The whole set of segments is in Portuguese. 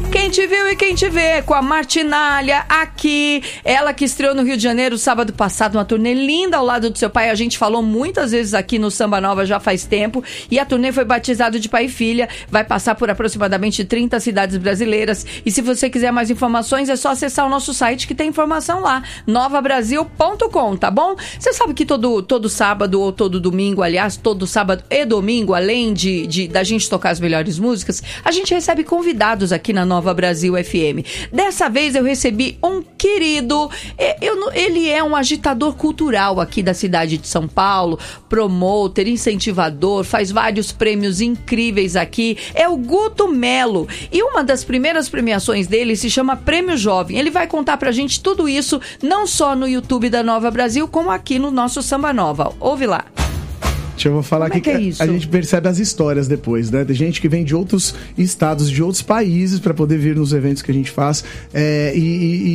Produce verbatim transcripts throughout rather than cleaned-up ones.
Quem te viu e quem te vê, com a Martinália aqui, ela que estreou no Rio de Janeiro sábado passado, uma turnê linda ao lado do seu pai. A gente falou muitas vezes aqui no Samba Nova já faz tempo, e a turnê foi batizada de Pai e Filha, vai passar por aproximadamente trinta cidades brasileiras, e se você quiser mais informações é só acessar o nosso site que tem informação lá, nova brasil ponto com, tá bom? Você sabe que todo, todo sábado ou todo domingo, aliás, todo sábado e domingo, além de, de da gente tocar as melhores músicas, a gente recebe convidados aqui na Nova Brasil F M. Dessa vez eu recebi um querido, eu, ele é um agitador cultural aqui da cidade de São Paulo, promotor, incentivador, faz vários prêmios incríveis aqui, é o Guto Melo, e uma das primeiras premiações dele se chama Prêmio Jovem. Ele vai contar pra gente tudo isso, não só no YouTube da Nova Brasil, como aqui no nosso Samba Nova. Ouve lá. Eu vou falar Como que, é que é a gente percebe as histórias depois, né? Tem gente que vem de outros estados, de outros países para poder vir nos eventos que a gente faz. É, e,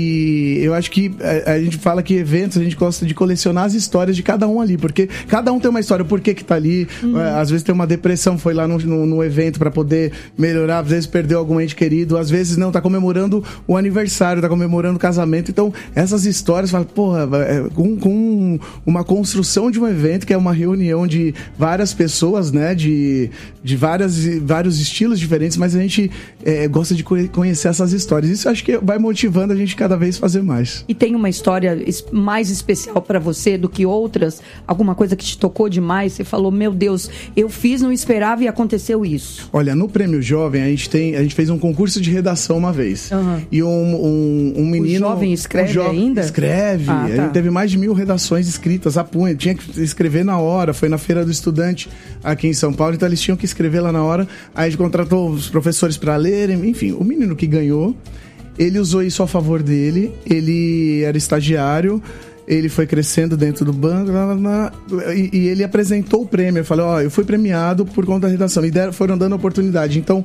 e, e eu acho que a, a gente fala que eventos, a gente gosta de colecionar as histórias de cada um ali, porque cada um tem uma história, por que que tá ali. Uhum. É, às vezes tem uma depressão, foi lá no, no, no evento para poder melhorar, às vezes perdeu algum ente querido, às vezes não, tá comemorando o aniversário, tá comemorando o casamento. Então, essas histórias, fala, porra, é, com, com uma construção de um evento, que é uma reunião de várias pessoas, né, de, de várias, vários estilos diferentes, mas a gente é, gosta de conhecer essas histórias. Isso acho que vai motivando a gente cada vez fazer mais. E tem uma história mais especial pra você do que outras? Alguma coisa que te tocou demais? Você falou, meu Deus, eu fiz, não esperava e aconteceu isso. Olha, no Prêmio Jovem, a gente, tem, a gente fez um concurso de redação uma vez. Uhum. E um, um, um menino... O jovem escreve um jo- ainda? Escreve. Ah, tá. A gente teve mais de mil redações escritas a punho. Tinha que escrever na hora. Foi na Feira do Estudante aqui em São Paulo, então eles tinham que escrever lá na hora. Aí a gente contratou os professores para lerem, enfim, o menino que ganhou, ele usou isso a favor dele, ele era estagiário, ele foi crescendo dentro do banco, lá, lá, lá, e, e ele apresentou o prêmio. Eu falei, ó, oh, eu fui premiado por conta da redação, e deram, foram dando oportunidade. Então,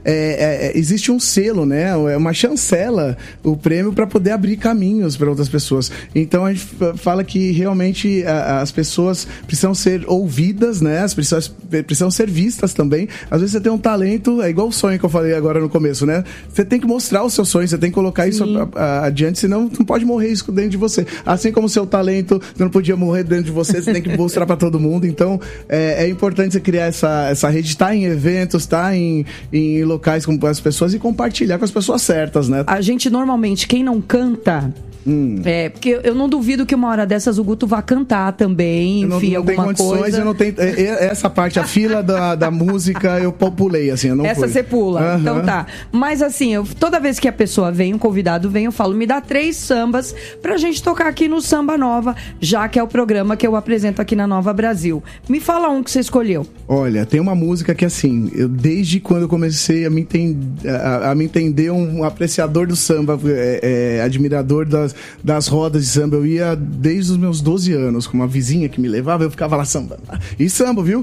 é, é, existe um selo, né? É uma chancela, o prêmio, para poder abrir caminhos para outras pessoas. Então, a gente fala que realmente a, as pessoas precisam ser ouvidas, né? As pessoas precisam ser vistas também. Às vezes você tem um talento, é igual o sonho que eu falei agora no começo, né? Você tem que mostrar o seu sonho, você tem que colocar Sim. isso a, a, adiante, senão não pode morrer isso dentro de você. Assim como seu talento não podia morrer dentro de você, você tem que mostrar para todo mundo. Então é, é importante você criar essa, essa rede, estar em eventos, estar em, em locais com as pessoas e compartilhar com as pessoas certas, né? A gente normalmente, quem não canta, Hum. É, porque eu não duvido que uma hora dessas o Guto vá cantar também, eu não, enfim, não alguma tem condições, coisa. Eu não tenho essa parte, a fila da, da música, eu pulei, assim, eu não Essa fui. você pula, uhum. Então tá. Mas assim, eu, toda vez que a pessoa vem, um convidado vem, eu falo, me dá três sambas pra gente tocar aqui no Samba Nova, já que é o programa que eu apresento aqui na Nova Brasil. Me fala um que você escolheu. Olha, tem uma música que assim, eu desde quando eu comecei a me, entender, a, a me entender um apreciador do samba, é, é, admirador das das rodas de samba, eu ia desde os meus doze anos, com uma vizinha que me levava, eu ficava lá sambando. E samba, viu?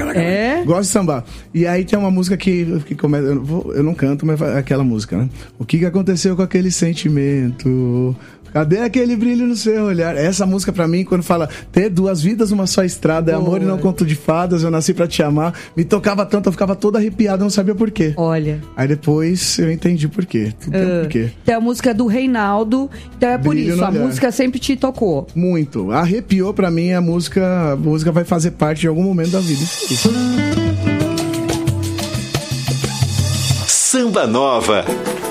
É? Gosto de sambar. E aí tem uma música que, que começa, eu não, vou, eu não canto, mas é aquela música, né? O que que aconteceu com aquele sentimento? Cadê aquele brilho no seu olhar? Essa música pra mim, quando fala ter duas vidas numa só estrada, é amor e não conto de fadas, eu nasci pra te amar, me tocava tanto, eu ficava toda arrepiada, eu não sabia por quê. Olha. Aí depois eu entendi por quê. Tudo tem um porquê. Tem a música do Reinaldo, então é por Brilho isso, a olhar. música sempre te tocou. Muito. Arrepiou pra mim, a música, a música vai fazer parte de algum momento da vida. Isso. Samba Nova.